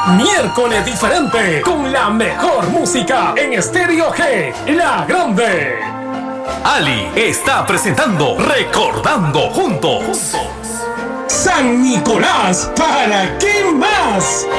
Miércoles diferente con la mejor música en Estéreo G, La Grande. Ali está presentando Recordando Juntos. San Nicolás, ¿para qué más?